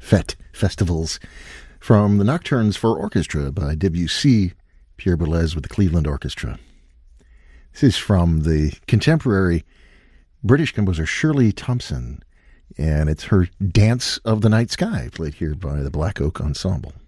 festivals, from the Nocturnes for Orchestra by Debussy, Pierre Boulez with the Cleveland Orchestra. This is from the contemporary British composer Shirley Thompson, and it's her Dance of the Night Sky, played here by the Black Oak Ensemble.